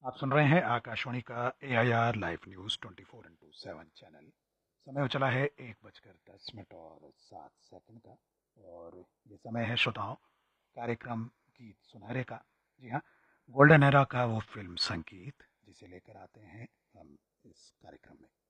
आप सुन रहे हैं आकाशवाणी का AIR लाइव न्यूज़ 24/7 चैनल। समय हो चला है 1:10 और 7 सेकंड का। और ये समय है श्रोताओं कार्यक्रम गीत सुनहरे का। जी हाँ, गोल्डन एरा का वो फिल्म संगीत जिसे लेकर आते हैं हम इस कार्यक्रम में।